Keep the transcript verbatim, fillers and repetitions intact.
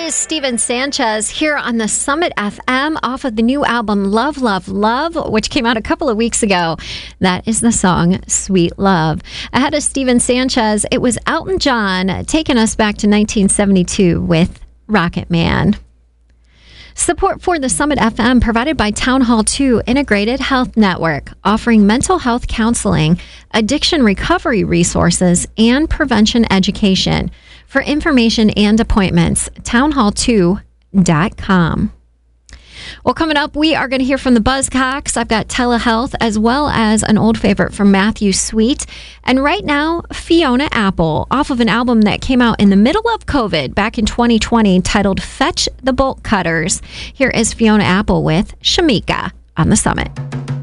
is Steven Sanchez here on the Summit F M off of the new album Love, Love, Love, which came out a couple of weeks ago. That is the song Sweet Love. Ahead of Steven Sanchez, it was Elton John taking us back to nineteen seventy-two with Rocket Man. Support for the Summit F M provided by Town Hall two Integrated Health Network, offering mental health counseling, addiction recovery resources, and prevention education. For information and appointments, town hall two dot com. Well, coming up, we are going to hear from the Buzzcocks. I've got telehealth as well as an old favorite from Matthew Sweet. And right now, Fiona Apple, off of an album that came out in the middle of COVID back in twenty twenty titled Fetch the Bolt Cutters. Here is Fiona Apple with Shamika on the Summit.